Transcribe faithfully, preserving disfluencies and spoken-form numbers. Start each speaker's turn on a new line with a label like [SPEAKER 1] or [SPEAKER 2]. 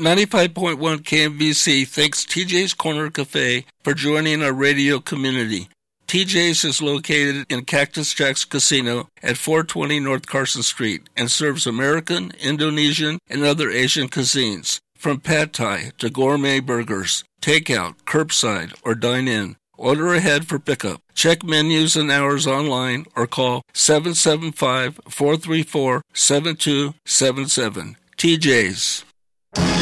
[SPEAKER 1] ninety-five point one K M B C thanks T J's Corner Cafe for joining our radio community. T J's is located in Cactus Jack's Casino at four twenty North Carson Street and serves American, Indonesian, and other Asian cuisines, from pad thai to gourmet burgers, takeout, curbside, or dine-in. Order ahead for pickup. Check menus and hours online or call seven seven five, four three four, seven two seven seven. T J's.